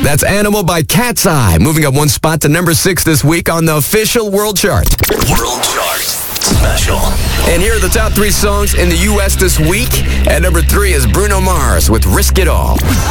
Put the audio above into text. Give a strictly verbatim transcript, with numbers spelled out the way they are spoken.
That's Animal by Cat's Eye, moving up one spot to number six this week on the official World Chart. World Chart Special. And here are the top three songs in the U S this week. At number three is Bruno Mars with Risk It All.